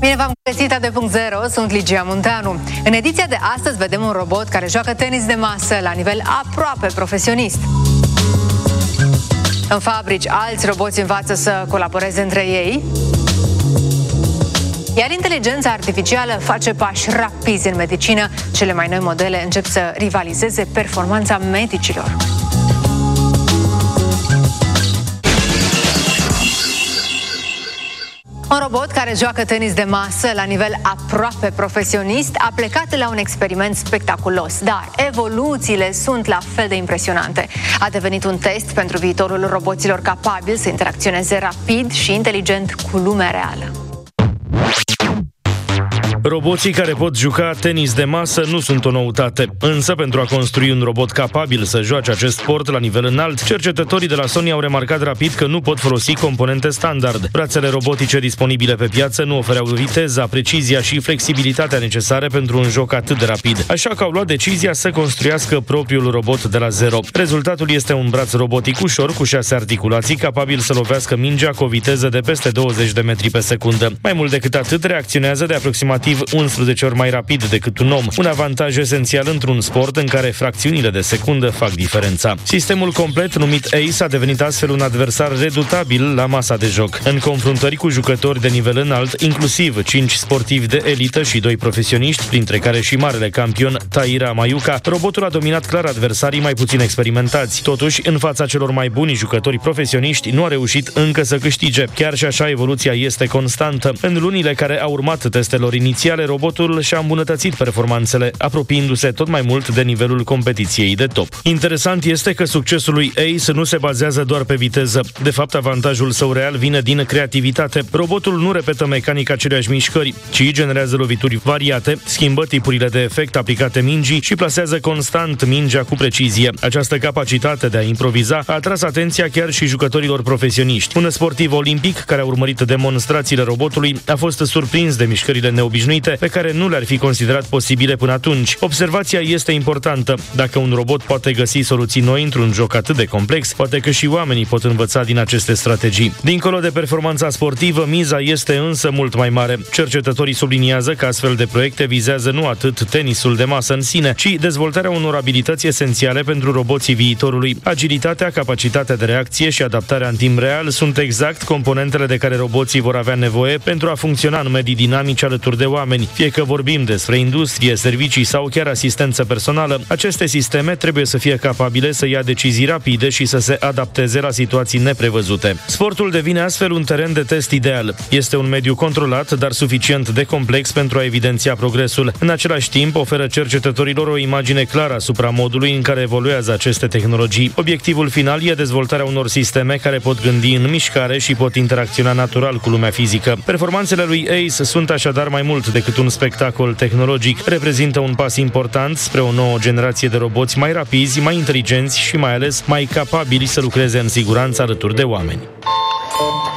Bine v-am găsit la de.0, sunt Ligia Munteanu. În ediția de astăzi vedem un robot care joacă tenis de masă la nivel aproape profesionist. În fabrici, alți roboți învață să colaboreze între ei. Iar inteligența artificială face pași rapizi în medicină. Cele mai noi modele încep să rivalizeze performanța medicilor. Un robot care joacă tenis de masă la nivel aproape profesionist a plecat la un experiment spectaculos, dar evoluțiile sunt la fel de impresionante. A devenit un test pentru viitorul roboților capabili să interacționeze rapid și inteligent cu lumea reală. Roboții care pot juca tenis de masă nu sunt o noutate, însă pentru a construi un robot capabil să joace acest sport la nivel înalt, cercetătorii de la Sony au remarcat rapid că nu pot folosi componente standard. Brațele robotice disponibile pe piață nu ofereau viteza, precizia și flexibilitatea necesare pentru un joc atât de rapid, așa că au luat decizia să construiască propriul robot de la zero. Rezultatul este un braț robotic ușor cu 6 articulații, capabil să lovească mingea cu o viteză de peste 20 de metri pe secundă. Mai mult decât atât, reacționează de aproximativ 11 ori mai rapid decât un om, un avantaj esențial într-un sport în care fracțiunile de secundă fac diferența. Sistemul complet, numit ACE, a devenit astfel un adversar redutabil la masa de joc. În confruntări cu jucători de nivel înalt, inclusiv 5 sportivi de elită și 2 profesioniști, printre care și marele campion Taira Mayuka, robotul a dominat clar adversarii mai puțin experimentați. Totuși, în fața celor mai buni jucători profesioniști, nu a reușit încă să câștige. Chiar și așa, evoluția este constantă. În lunile care au urmat testelor inițiale, robotul și-a îmbunătățit performanțele, apropiindu-se tot mai mult de nivelul competiției de top. Interesant este că succesul lui ACE nu se bazează doar pe viteză. De fapt, avantajul său real vine din creativitate. Robotul nu repetă mecanic aceleași mișcări, ci generează lovituri variate, schimbă tipurile de efect aplicate mingii și plasează constant mingea cu precizie. Această capacitate de a improviza a atras atenția chiar și jucătorilor profesioniști. Un sportiv olimpic care a urmărit demonstrațiile robotului a fost surprins de mișcările neobișnuite pe care nu le-ar fi considerat posibile până atunci. Observația este importantă. Dacă un robot poate găsi soluții noi într-un joc atât de complex, poate că și oamenii pot învăța din aceste strategii. Dincolo de performanța sportivă, miza este însă mult mai mare. Cercetătorii subliniază că astfel de proiecte vizează nu atât tenisul de masă în sine, ci dezvoltarea unor abilități esențiale pentru roboții viitorului. Agilitatea, capacitatea de reacție și adaptarea în timp real sunt exact componentele de care roboții vor avea nevoie pentru a funcționa în medii dinamice alături de oameni. Fie că vorbim despre industrie, servicii sau chiar asistență personală, aceste sisteme trebuie să fie capabile să ia decizii rapide și să se adapteze la situații neprevăzute. Sportul devine astfel un teren de test ideal. Este un mediu controlat, dar suficient de complex pentru a evidenția progresul. În același timp, oferă cercetătorilor o imagine clară asupra modului în care evoluează aceste tehnologii. Obiectivul final e dezvoltarea unor sisteme care pot gândi în mișcare și pot interacționa natural cu lumea fizică. Performanțele lui ACE sunt așadar mai mult decât un spectacol tehnologic. Reprezintă un pas important spre o nouă generație de roboți mai rapizi, mai inteligenți și mai ales mai capabili să lucreze în siguranță alături de oameni.